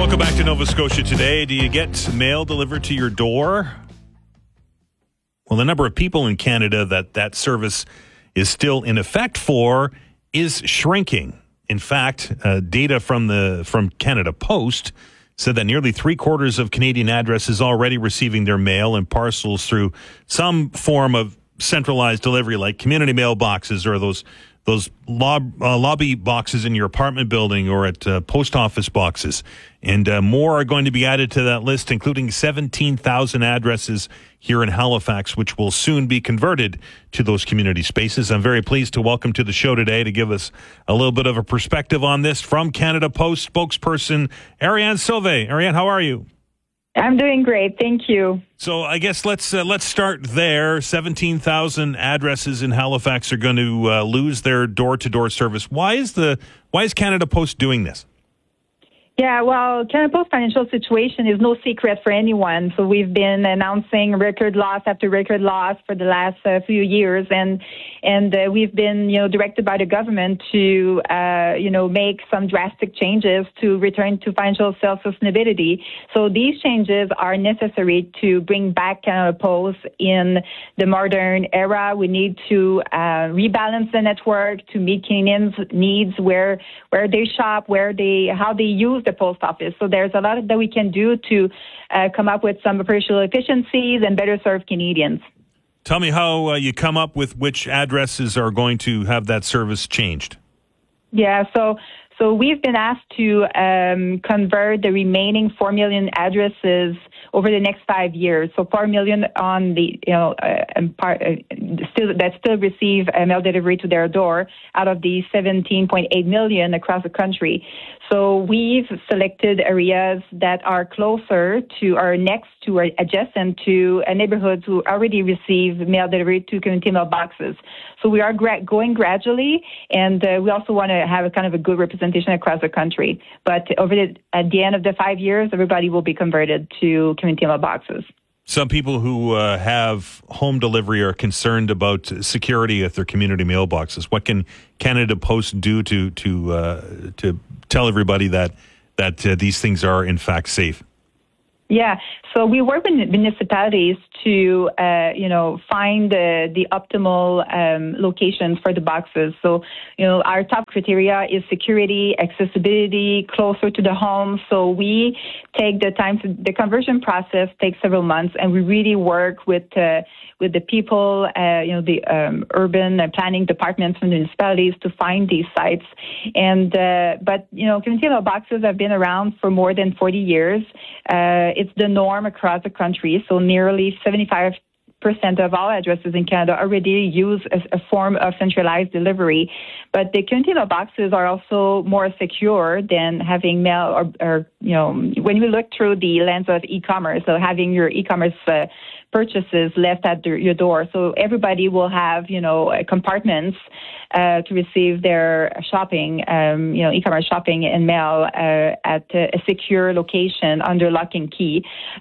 Welcome back to Nova Scotia Today. Do you get mail delivered to your door? Well, the number of people in Canada that service is still in effect for is shrinking. In fact, data from Canada Post said that nearly 3/4 of Canadian addresses already receiving their mail and parcels through some form of centralized delivery, like community mailboxes or those lobby boxes in your apartment building or at post office boxes. And more are going to be added to that list, including 17,000 addresses here in Halifax, which will soon be converted to those community spaces. I'm very pleased to welcome to the show today to give us a little bit of a perspective on this from Canada Post spokesperson Ariane Sauvé. Ariane, how are you? I'm doing great. Thank you. So I guess let's start there. 17,000 addresses in Halifax are going to lose their door-to-door service. Why is Canada Post doing this? Yeah, well, Canada Post financial situation is no secret for anyone. So we've been announcing record loss after record loss for the last few years, and we've been directed by the government to make some drastic changes to return to financial self-sustainability. So these changes are necessary to bring back Canada Post in the modern era. We need to rebalance the network to meet Canadians' needs where they shop, how they use the post office. So there's a lot that we can do to come up with some operational efficiencies and better serve Canadians. Tell me how you come up with which addresses are going to have that service changed. Yeah, so we've been asked to convert the remaining 4 million addresses over the next 5 years. So 4 million on the that still receive mail delivery to their door out of the 17.8 million across the country. So we've selected areas that are closer to or next to or adjacent to neighborhoods who already receive mail delivery to community mailboxes. So we are going gradually, and we also want to have a kind of a good representation across the country. But at the end of the 5 years, everybody will be converted to community mailboxes. Some people who have home delivery are concerned about security at their community mailboxes. What can Canada Post do to tell everybody that these things are in fact safe? Yeah, so we work with municipalities to, find the optimal locations for the boxes. So, our top criteria is security, accessibility, closer to the home. So we take the time. The conversion process takes several months, and we really work with the people, the urban planning departments and municipalities to find these sites. And but community mailboxes have been around for more than 40 years. It's the norm across the country. So nearly 75% of all addresses in Canada already use a form of centralized delivery. But the community mailboxes are also more secure than having mail or when we look through the lens of e-commerce, so having your e-commerce purchases left at your door. So everybody will have, compartments to receive their shopping, e-commerce shopping and mail at a secure location under lock and key.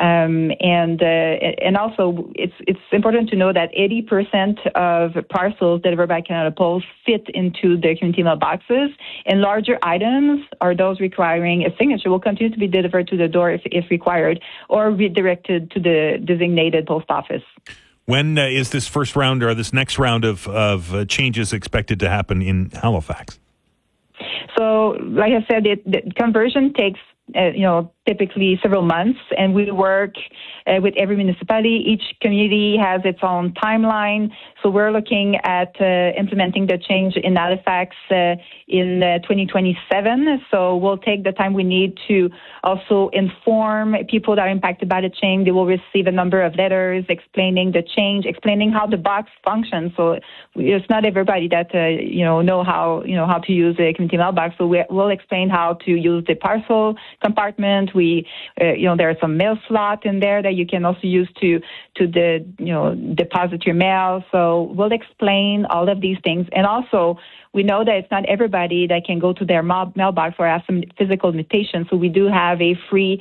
And also, it's important to know that 80% of parcels delivered by Canada Post fit into the community mailboxes, and larger items or those requiring a signature will continue to be delivered to the door if required, or redirected to the designated post office. When is this first round or this next round of changes expected to happen in Halifax? So, like I said, the conversion takes typically several months, and we work with every municipality. Each community has its own timeline. So we're looking at implementing the change in Halifax in 2027. So we'll take the time we need to also inform people that are impacted by the change. They will receive a number of letters explaining the change, explaining how the box functions. So it's not everybody that know how to use a community mailbox. So we'll explain how to use the parcel compartment. There are some mail slot in there that you can also use to deposit your mail. So we'll explain all of these things. And also, we know that it's not everybody that can go to their mailbox or have some physical limitations. So we do have a free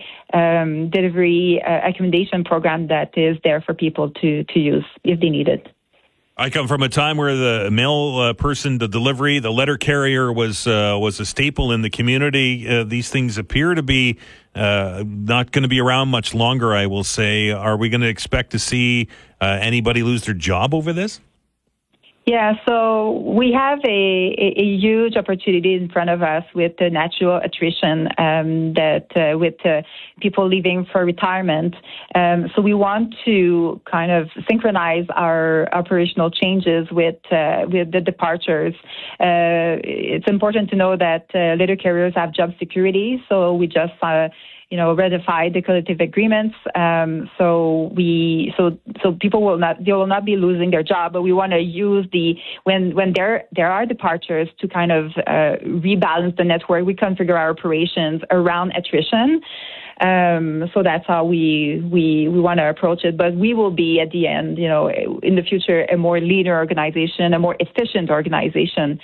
delivery accommodation program that is there for people to use if they need it. I come from a time where the mail person, the delivery, the letter carrier was a staple in the community. These things appear to be not going to be around much longer, I will say. Are we going to expect to see anybody lose their job over this? Yeah, so we have a huge opportunity in front of us with the natural attrition with people leaving for retirement. So we want to kind of synchronize our operational changes with the departures. It's important to know that letter carriers have job security, so we just ratified the collective agreements. So people will not be losing their job, but we want to use when there are departures to kind of rebalance the network. We configure our operations around attrition. So that's how we want to approach it. But we will be at the end, in the future, a more leaner organization, a more efficient organization.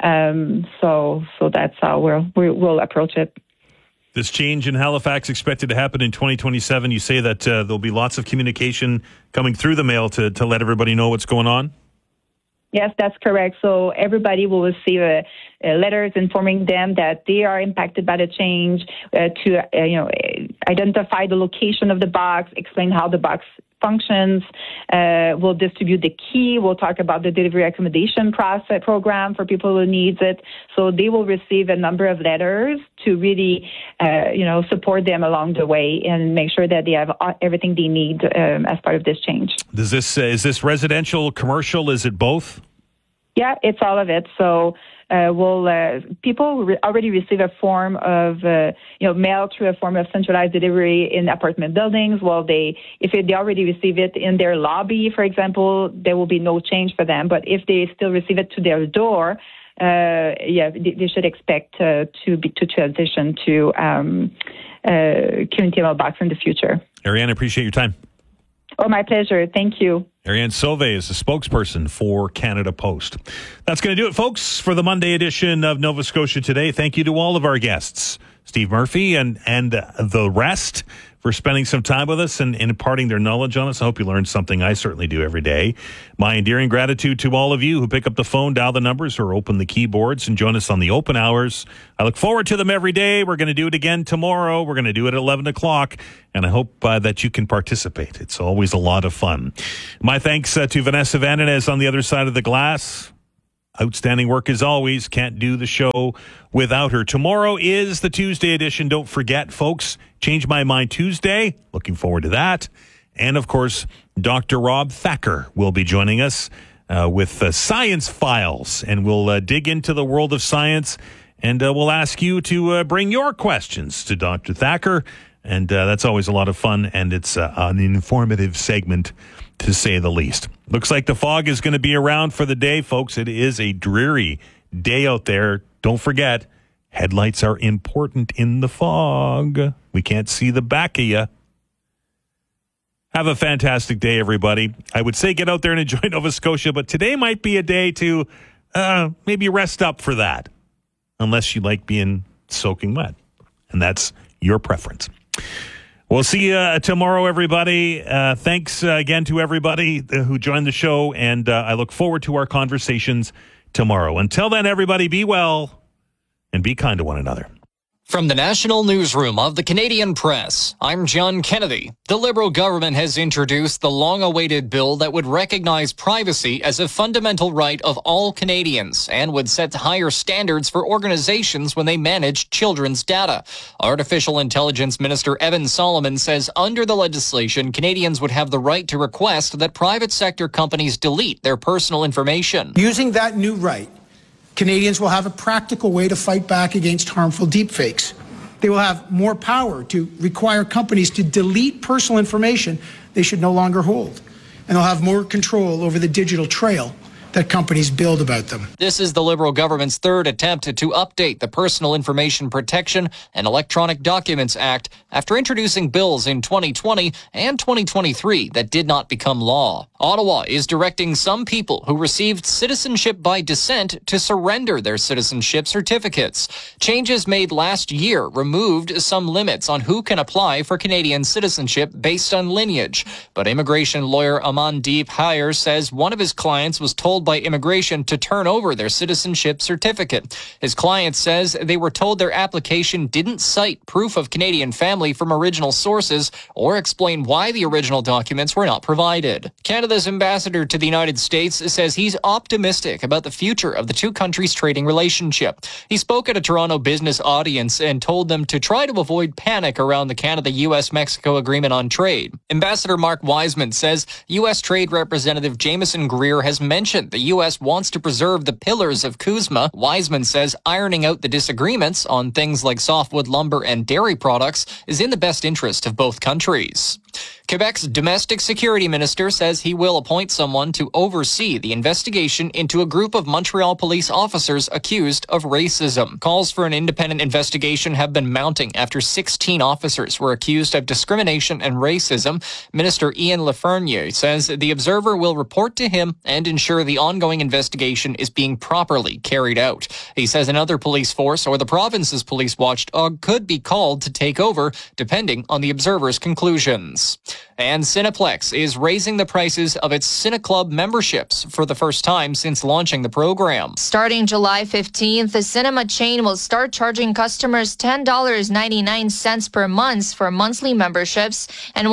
So that's how we'll approach it. This change in Halifax expected to happen in 2027. You say that there'll be lots of communication coming through the mail to let everybody know what's going on? Yes, that's correct. So everybody will receive letters informing them that they are impacted by the change, to identify the location of the box, explain how the box functions. We'll distribute the key. We'll talk about the delivery accommodation program for people who needs it. So they will receive a number of letters to really, support them along the way and make sure that they have everything they need as part of this change. Is this residential, commercial? Is it both? Yeah, it's all of it. So people already receive a form of mail through a form of centralized delivery in apartment buildings. Well, if they already receive it in their lobby, for example, there will be no change for them. But if they still receive it to their door, they should expect to transition to community mailbox in the future. Ariane, I appreciate your time. Oh, my pleasure. Thank you. Ariane Sauvé is the spokesperson for Canada Post. That's going to do it, folks, for the Monday edition of Nova Scotia Today. Thank you to all of our guests, Steve Murphy and the rest, for spending some time with us and imparting their knowledge on us. I hope you learned something. I certainly do every day. My endearing gratitude to all of you who pick up the phone, dial the numbers, or open the keyboards and join us on the open hours. I look forward to them every day. We're going to do it again tomorrow. We're going to do it at 11 o'clock, and I hope that you can participate. It's always a lot of fun. My thanks to Vanessa Vandenez on the other side of the glass. Outstanding work as always. Can't do the show without her. Tomorrow is the Tuesday edition. Don't forget, folks, Change My Mind Tuesday. Looking forward to that. And, of course, Dr. Rob Thacker will be joining us with Science Files. And we'll dig into the world of science. And we'll ask you to bring your questions to Dr. Thacker. And that's always a lot of fun. And it's an informative segment, to say the least. Looks like the fog is going to be around for the day, folks. It is a dreary day out there. Don't forget, headlights are important in the fog. We can't see the back of you. Have a fantastic day, everybody. I would say get out there and enjoy Nova Scotia, but today might be a day to maybe rest up for that, unless you like being soaking wet, and that's your preference. We'll see you tomorrow, everybody. Thanks again to everybody who joined the show, and I look forward to our conversations tomorrow. Until then, everybody, be well and be kind to one another. From the National Newsroom of the Canadian Press, I'm John Kennedy. The Liberal government has introduced the long-awaited bill that would recognize privacy as a fundamental right of all Canadians and would set higher standards for organizations when they manage children's data. Artificial Intelligence Minister Evan Solomon says under the legislation, Canadians would have the right to request that private sector companies delete their personal information. Using that new right, Canadians will have a practical way to fight back against harmful deepfakes. They will have more power to require companies to delete personal information they should no longer hold. And they'll have more control over the digital trail that companies build about them. This is the Liberal government's third attempt to update the Personal Information Protection and Electronic Documents Act after introducing bills in 2020 and 2023 that did not become law. Ottawa is directing some people who received citizenship by descent to surrender their citizenship certificates. Changes made last year removed some limits on who can apply for Canadian citizenship based on lineage. But immigration lawyer Amandeep Hire says one of his clients was told by immigration to turn over their citizenship certificate. His client says they were told their application didn't cite proof of Canadian family from original sources or explain why the original documents were not provided. Canada's ambassador to the United States says he's optimistic about the future of the two countries' trading relationship. He spoke at a Toronto business audience and told them to try to avoid panic around the Canada-US-Mexico agreement on trade. Ambassador Mark Wiseman says U.S. Trade Representative Jameson Greer has mentioned the U.S. wants to preserve the pillars of CUSMA. Wiseman says ironing out the disagreements on things like softwood lumber and dairy products is in the best interest of both countries. Quebec's domestic security minister says he will appoint someone to oversee the investigation into a group of Montreal police officers accused of racism. Calls for an independent investigation have been mounting after 16 officers were accused of discrimination and racism. Minister Ian Lafreniere says the observer will report to him and ensure the ongoing investigation is being properly carried out. He says another police force or the province's police watchdog could be called to take over, depending on the observer's conclusions. And Cineplex is raising the prices of its CineClub memberships for the first time since launching the program. Starting July 15th, the cinema chain will start charging customers $10.99 per month for monthly memberships and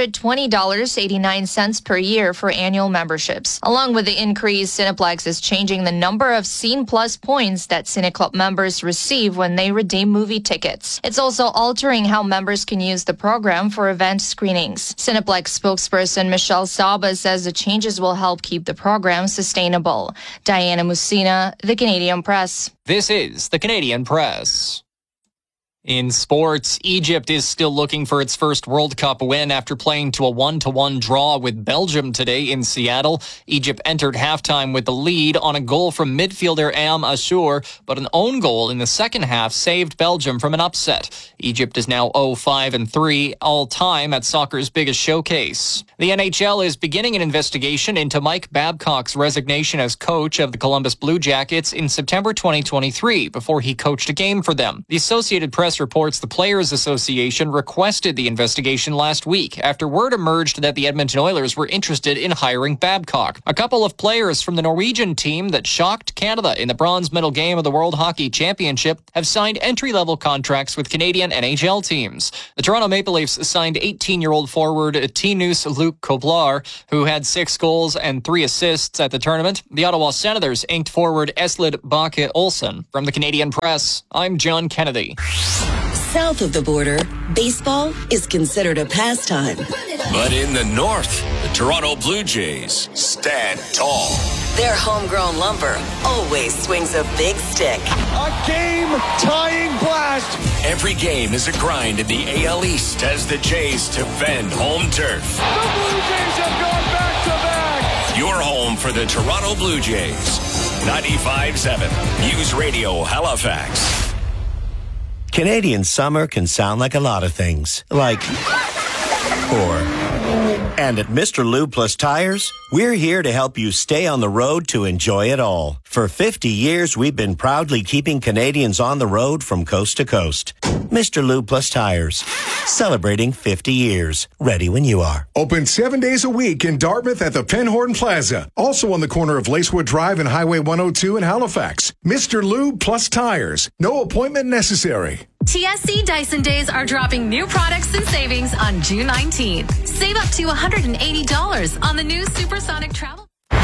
$120.89 per year for annual memberships. Along with the increase, Cineplex is changing the number of Scene Plus points that CineClub members receive when they redeem movie tickets. It's also altering how members can use the program for event screenings. Cineplex spokesperson Michelle Saba says the changes will help keep the program sustainable. Diana Musina, The Canadian Press. This is The Canadian Press. In sports, Egypt is still looking for its first World Cup win after playing to a 1-1 draw with Belgium today in Seattle. Egypt entered halftime with the lead on a goal from midfielder Am Ashour, but an own goal in the second half saved Belgium from an upset. Egypt is now 0-5-3 all-time at soccer's biggest showcase. The NHL is beginning an investigation into Mike Babcock's resignation as coach of the Columbus Blue Jackets in September 2023 before he coached a game for them. The Associated Press reports the Players Association requested the investigation last week after word emerged that the Edmonton Oilers were interested in hiring Babcock. A couple of players from the Norwegian team that shocked Canada in the bronze medal game of the World Hockey Championship have signed entry-level contracts with Canadian NHL teams. The Toronto Maple Leafs signed 18-year-old forward Tinus Luke Koblar, who had 6 goals and 3 assists at the tournament. The Ottawa Senators inked forward Eslid Bakke Olsen. From the Canadian Press, I'm John Kennedy. South of the border, baseball is considered a pastime. But in the north, the Toronto Blue Jays stand tall. Their homegrown lumber always swings a big stick. A game-tying blast. Every game is a grind in the AL East as the Jays defend home turf. The Blue Jays have gone back-to-back. Your home for the Toronto Blue Jays. 95.7 News Radio Halifax. Canadian summer can sound like a lot of things, like, and at Mr. Lube Plus Tires, we're here to help you stay on the road to enjoy it all. For 50 years, we've been proudly keeping Canadians on the road from coast to coast. Mr. Lube Plus Tires, celebrating 50 years. Ready when you are. Open 7 days a week in Dartmouth at the Penhorn Plaza. Also on the corner of Lacewood Drive and Highway 102 in Halifax. Mr. Lube Plus Tires. No appointment necessary. TSC Dyson Days are dropping new products and savings on June 19th. Save up to $180 on the new Supersonic Travel.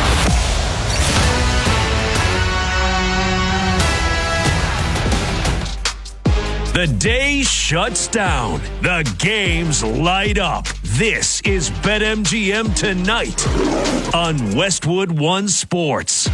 The day shuts down. The games light up. This is BetMGM Tonight on Westwood One Sports.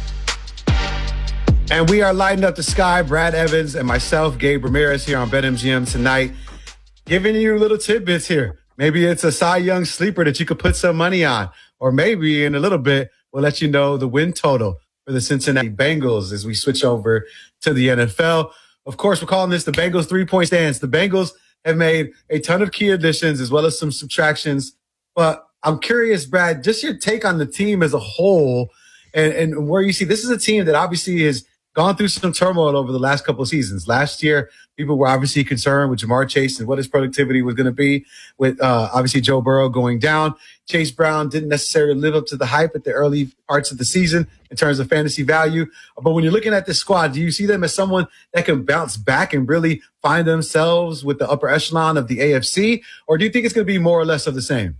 And we are lighting up the sky. Brad Evans and myself, Gabe Ramirez, here on BetMGM Tonight, giving you little tidbits here. Maybe it's a Cy Young sleeper that you could put some money on. Or maybe in a little bit, we'll let you know the win total for the Cincinnati Bengals as we switch over to the NFL. Of course, we're calling this the Bengals 3-point stance. The Bengals have made a ton of key additions as well as some subtractions. But I'm curious, Brad, just your take on the team as a whole and where you see this is a team that obviously has gone through some turmoil over the last couple of seasons. Last year, people were obviously concerned with Jamar Chase and what his productivity was going to be with obviously Joe Burrow going down. Chase Brown didn't necessarily live up to the hype at the early parts of the season in terms of fantasy value. But when you're looking at this squad, do you see them as someone that can bounce back and really find themselves with the upper echelon of the AFC? Or do you think it's going to be more or less of the same?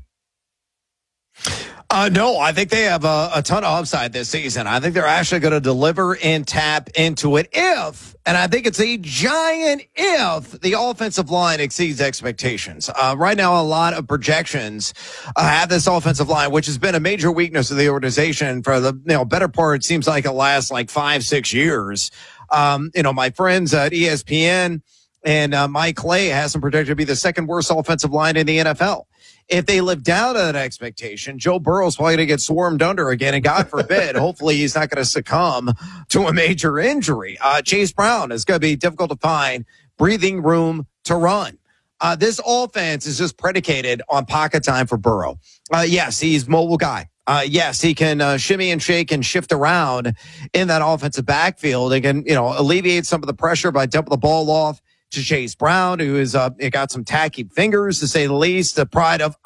No, I think they have a ton of upside this season. I think they're actually going to deliver and tap into it if, and I think it's a giant if, the offensive line exceeds expectations. Right now, a lot of projections have this offensive line, which has been a major weakness of the organization for the better part. It seems like it lasts like 5-6 years. My friends at ESPN and Mike Clay has them projected to be the second worst offensive line in the NFL. If they live down to that expectation, Joe Burrow's probably going to get swarmed under again. And God forbid, hopefully he's not going to succumb to a major injury. Chase Brown is going to be difficult to find breathing room to run. This offense is just predicated on pocket time for Burrow. Yes, he's a mobile guy. Yes, he can shimmy and shake and shift around in that offensive backfield. He can, alleviate some of the pressure by dumping the ball off to Chase Brown, who is got some tacky fingers, to say the least. The pride of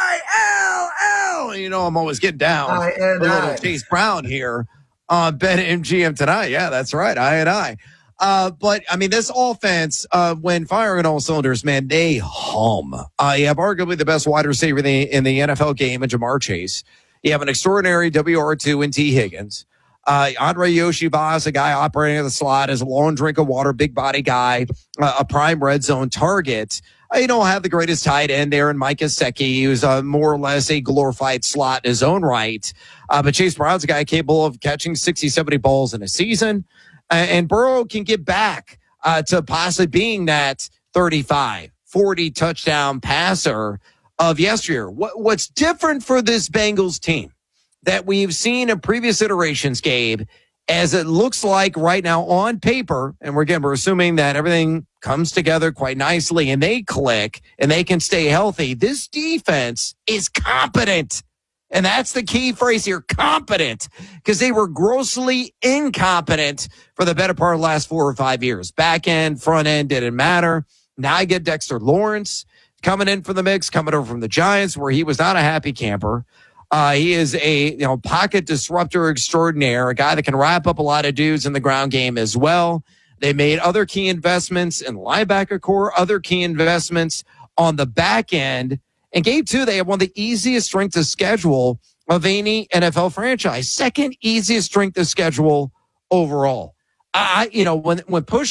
ILL. I'm always getting down. A little Chase Brown here on BetMGM tonight. Yeah, that's right. I. But I mean, this offense, when firing all cylinders, man, they hum. You have arguably the best wide receiver in the NFL game in Jamar Chase. You have an extraordinary WR2 in T. Higgins. Andre Yoshibaz, a guy operating at the slot, is a long drink of water, big body guy, a prime red zone target. You don't have the greatest tight end there in Mike Gesicki, who's more or less a glorified slot in his own right. But Chase Brown's a guy capable of catching 60, 70 balls in a season. And Burrow can get back to possibly being that 35, 40 touchdown passer of yesteryear. What's different for this Bengals team that we've seen in previous iterations, Gabe, as it looks like right now on paper, and we're assuming that everything comes together quite nicely and they click and they can stay healthy. This defense is competent. And that's the key phrase here, competent, because they were grossly incompetent for the better part of the last 4 or 5 years. Back end, front end, didn't matter. Now I get Dexter Lawrence coming in from the mix, coming over from the Giants, where he was not a happy camper. He is a pocket disruptor extraordinaire, a guy that can wrap up a lot of dudes in the ground game as well. They made other key investments in linebacker core, other key investments on the back end. And Gabe, too, they have one of the easiest strength of schedule of any NFL franchise. Second easiest strength of schedule overall. When push